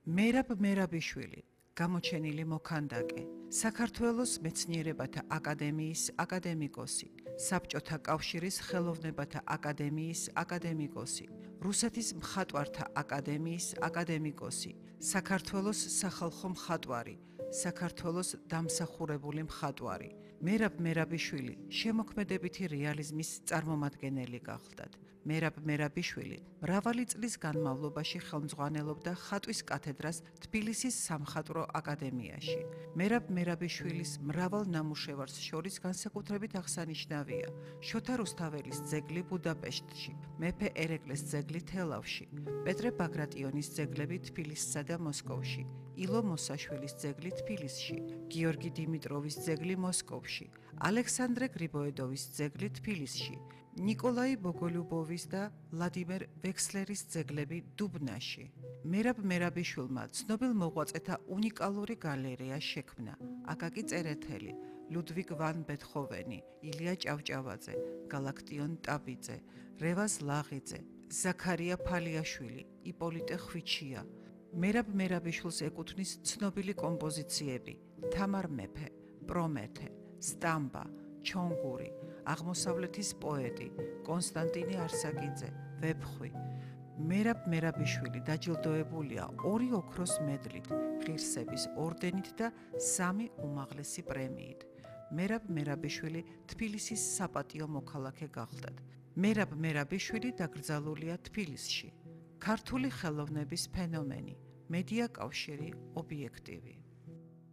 მერაბ მერაბიშვილი, გამოჩენილი მოქანდაკე, საქართველოს მეცნიერებათა აკადემიის აკადემიკოსი, საბჭოთა კავშირის ხელოვნებათა აკადემიის აკადემიკოსი, რუსეთის მხატვართა აკადემიის აკადემიკოსი, საქართველოს სახალხო მხატვარი, საქართველოს დამსახურებული მხატვარი. მერაბ მერაბიშვილი შემოქმედებითი რეალიზმის წარმომადგენელი გახლდათ. მერაბ მერაბიშვილი მრავალი წლის განმავლობაში ხელმძღვანელობდა ხატვის კათედრას თბილისის სამხატვრო აკადემიაში. მერაბ მერაბიშვილის მრავალ ნამუშევარს შორის განსაკუთრებით აღსანიშნავია შოთა რუსთაველის ძეგლი ბუდაპეშტში, მეფე ერეკლეს ძეგლი თელავში, პეტრე ბაგრატიონის ძეგლები თბილისსა და მოსკოვში, ილო მოსაშვილის ძეგლი თბილისში, გიორგი დიმიტროვის ძეგლი მოსკოვში, ალექსანდრე გრიბოედოვის ძეგლი თბილისში, ნიკოლაი ბოგოლიუბოვის და ვლადიმერ ვექსლერის ძეგლები დუბნაში. მერაბ მერაბიშვილმა ცნობილ მოღვაწეთა უნიკალური გალერეა შექმნა. აკაკი წერეთელი, ლუდვიგ ვან ბეთჰოვენი, ილია ჭავჭავაძე, გალაქტიონ ტაბიძე, რევაზ ლაღიძე, ზაქარია ფალიაშვილი, იპოლიტე ხვიჩია. მერაბ მერაბიშვილს ეკუთვნის ცნობილი კომპოზიციები: თამარ მეფე, პრომეთე, სტამბა, ჩონგური, აღმოსავლეთის პოეტი, კონსტანტინე არსაკიძე, ვეფხვი. მერაბ მერაბიშვილი დაჯილდოებულია 2 ოქროს მედლით, ღირსების ორდენით და 3 უმაღლესი პრემიით. მერაბ მერაბიშვილი თბილისის საპატიო მოქალაქე გახლდათ. მერაბ მერაბიშვილი დაკრძალულია თბილისში. ქართული ხელოვნების ფენომენი, მედია კავშირი ობიექტივი.